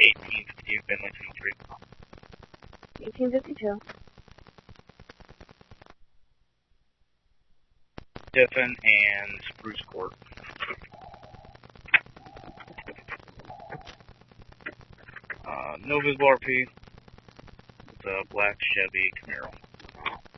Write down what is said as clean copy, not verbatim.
1852 Bennington Street. 1852. Tiffin and Spruce Court. No visible RP. It's a black Chevy Camaro.